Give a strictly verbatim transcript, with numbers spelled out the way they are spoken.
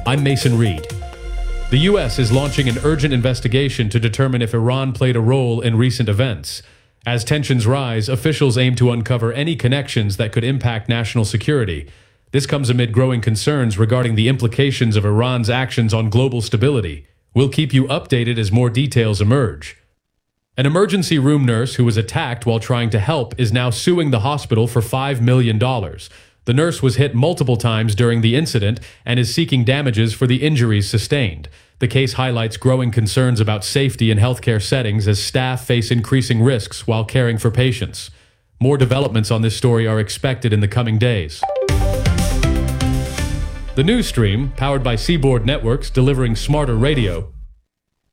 I'm Mason Reed. The U S is launching an urgent investigation to determine if Iran played a role in recent events. As tensions rise, officials aim to uncover any connections that could impact national security. This comes amid growing concerns regarding the implications of Iran's actions on global stability. We'll keep you updated as more details emerge. An emergency room nurse who was attacked while trying to help is now suing the hospital for five million dollars. The nurse was hit multiple times during the incident and is seeking damages for the injuries sustained. The case highlights growing concerns about safety in healthcare settings as staff face increasing risks while caring for patients. More developments on this story are expected in the coming days. The news stream, powered by Seaboard Networks, delivering smarter radio,